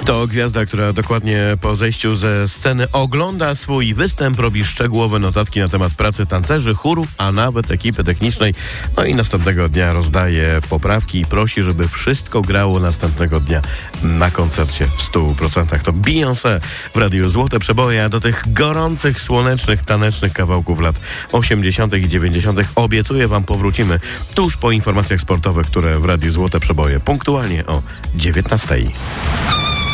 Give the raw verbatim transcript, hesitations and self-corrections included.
To gwiazda, która dokładnie po zejściu ze sceny ogląda swój występ, robi szczegółowe notatki na temat pracy tancerzy, chóru, a nawet ekipy technicznej. No i następnego dnia rozdaje poprawki i prosi, żeby wszystko grało następnego dnia na koncercie w stu procentach. To Beyoncé w Radiu Złote Przeboje, a do tych gorących, słonecznych, tanecznych kawałków lat osiemdziesiątych i dziewięćdziesiątych obiecuję wam powrócimy tuż po informacjach sportowych, które w Radiu Złote Przeboje punktualnie o dziewiętnastej.